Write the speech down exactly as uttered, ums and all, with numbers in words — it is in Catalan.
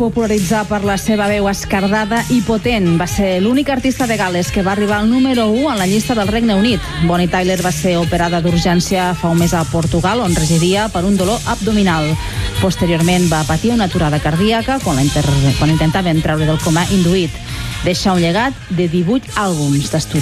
Popularitzar per la seva veu escardada i potent. Va ser l'únic artista de Gal·les que va arribar al número u en la llista del Regne Unit. Bonnie Tyler va ser operada d'urgència fa un mes a Portugal, on residia per un dolor abdominal. Posteriorment va patir una aturada cardíaca quan, la inter... quan intentaven treure del coma induït. Deixa un llegat de divuit àlbums d'estudi.